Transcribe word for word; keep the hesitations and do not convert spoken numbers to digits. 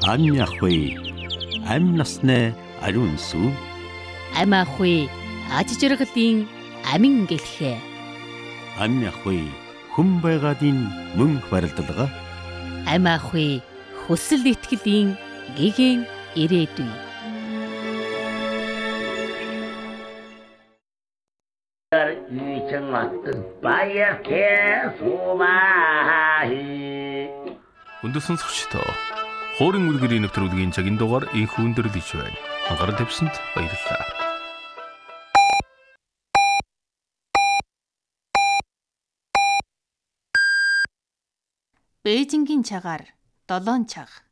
аммиархуи амнасны алунсу амаахуй аж жаргалын амин гэлхэ аммиархуи хүмбайгаадын мөн барилдалга амаахуй хүсэл итгэлийн гэгэн ирээдүй Өндөр сонсогчдоо хоорын үлгэрийн нэвтрүүлгийн цагийн дугаар их өндөрлөж байна. Анхаарал тавьсанд баярлалаа. Бээжингийн цагаар долоон цаг